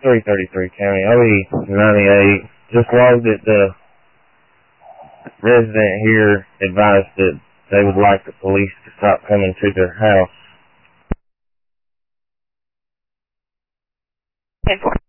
333 County, OE98. Just logged that the resident here advised that they would like the police to stop coming to their house. 10-4.